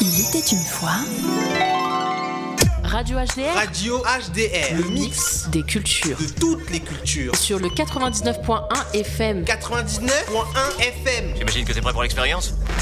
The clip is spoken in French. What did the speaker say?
Il était une fois... Radio HDR. Radio HDR. Le mix des cultures. de toutes les cultures. Sur le 99.1 FM. 99.1 FM. J'imagine que t'es prêt pour l'expérience ?